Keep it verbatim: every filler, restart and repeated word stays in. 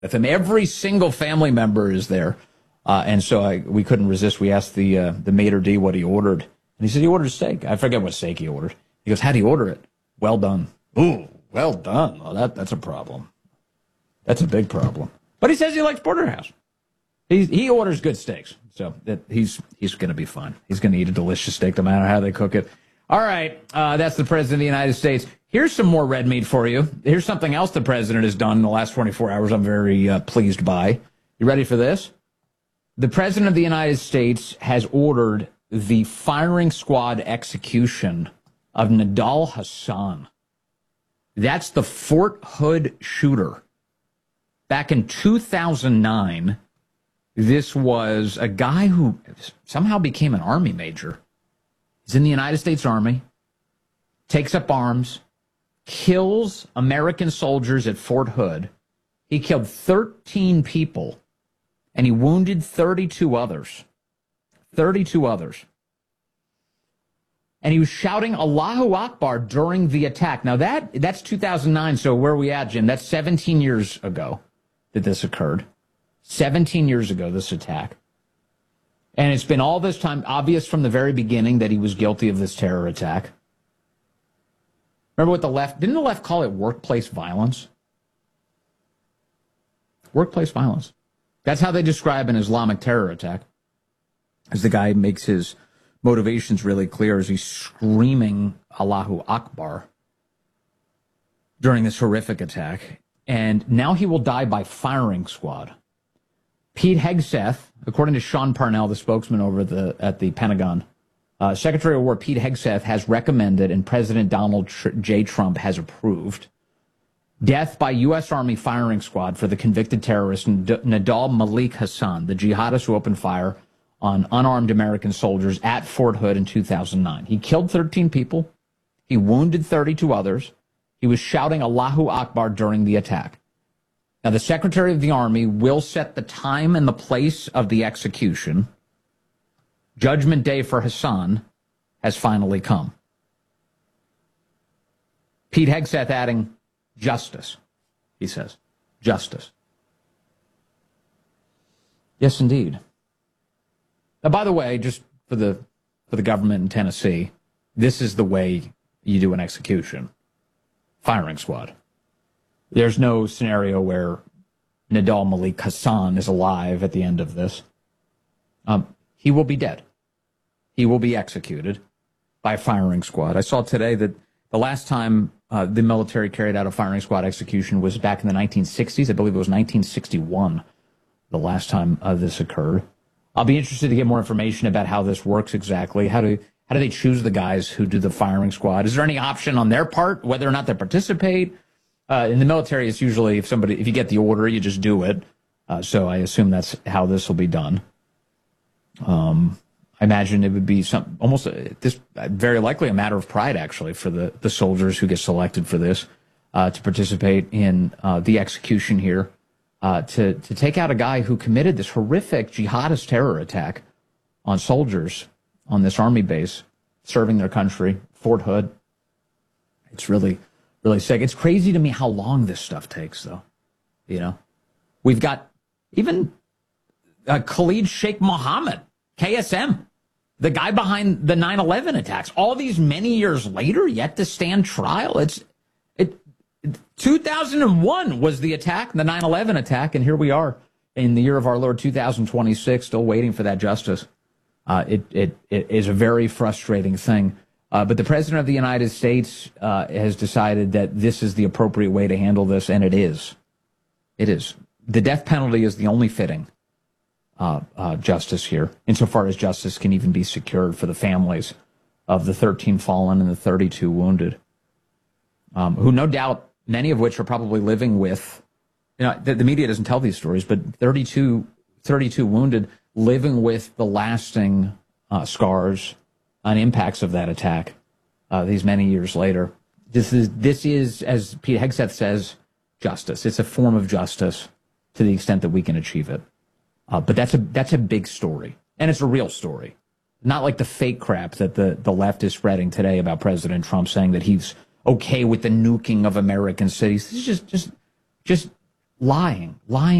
with him. Every single family member is there. Uh, and so I, we couldn't resist. We asked the uh, the maitre d' what he ordered. And he said he ordered steak. I forget what steak he ordered. He goes, how'd he order it? Well done. Ooh, well done. Well, that, that's a problem. That's a big problem. But he says he likes porterhouse. He, he orders good steaks. So that he's he's going to be fine. He's going to eat a delicious steak no matter how they cook it. All right, uh, that's the President of the United States. Here's some more red meat for you. Here's something else the President has done in the last twenty-four hours I'm very uh, pleased by. You ready for this? The President of the United States has ordered the firing squad execution of Nidal Hasan. That's the Fort Hood shooter. Back in two thousand nine, this was a guy who somehow became an Army major. He's in the United States Army, takes up arms, kills American soldiers at Fort Hood. He killed thirteen people, and he wounded thirty-two others. thirty-two others. And he was shouting Allahu Akbar during the attack. Now, that that's two thousand nine, so where are we at, Jim? That's seventeen years ago that this occurred. seventeen years ago, this attack. And it's been all this time obvious from the very beginning that he was guilty of this terror attack. Remember what the left, didn't the left call it workplace violence? Workplace violence. That's how they describe an Islamic terror attack. As the guy makes his motivations really clear as he's screaming Allahu Akbar during this horrific attack. And now he will die by firing squad. Pete Hegseth, according to Sean Parnell, the spokesman over the at the Pentagon, uh, Secretary of War Pete Hegseth has recommended and President Donald J. Trump has approved death by U S. Army firing squad for the convicted terrorist Nidal Malik Hasan, the jihadist who opened fire on unarmed American soldiers at Fort Hood in two thousand nine. He killed thirteen people. He wounded thirty-two others. He was shouting Allahu Akbar during the attack. Now, the Secretary of the Army will set the time and the place of the execution. Judgment Day for Hassan has finally come. Pete Hegseth adding, justice, he says. Justice. Yes, indeed. Now, by the way, just for the for the government in Tennessee, this is the way you do an execution. Firing squad. There's no scenario where Nidal Malik Hasan is alive at the end of this. Um, he will be dead. He will be executed by a firing squad. I saw today that the last time uh, the military carried out a firing squad execution was back in the nineteen sixties. I believe it was nineteen sixty-one, the last time uh, this occurred. I'll be interested to get more information about how this works exactly. How do how do they choose the guys who do the firing squad? Is there any option on their part, whether or not they participate? Uh, in the military, it's usually if somebody, if you get the order, you just do it. Uh, so I assume that's how this will be done. Um, I imagine it would be some almost uh, this uh, very likely a matter of pride, actually, for the, the soldiers who get selected for this uh, to participate in uh, the execution here, uh, to to take out a guy who committed this horrific jihadist terror attack on soldiers on this army base serving their country, Fort Hood. It's really. Really sick. It's crazy to me how long this stuff takes, though. You know, we've got even uh, Khalid Sheikh Mohammed, K S M, the guy behind the nine eleven attacks. All these many years later, yet to stand trial. It's it. two thousand one was the attack, the nine eleven attack, and here we are in the year of our Lord two thousand twenty-six, still waiting for that justice. Uh, it it it is a very frustrating thing. Uh, but the President of the United States uh, has decided that this is the appropriate way to handle this, and it is. It is. The death penalty is the only fitting uh, uh, justice here, insofar as justice can even be secured for the families of the thirteen fallen and the thirty-two wounded, um, who no doubt, many of which are probably living with, you know, the, the media doesn't tell these stories, but thirty-two, thirty-two wounded living with the lasting uh, scars and impacts of that attack uh, these many years later. This is, this is, as Pete Hegseth says, justice. It's a form of justice to the extent that we can achieve it. Uh, but that's a that's a big story, and it's a real story. Not like the fake crap that the, the left is spreading today about President Trump saying that he's okay with the nuking of American cities. This is just just just lying, lying.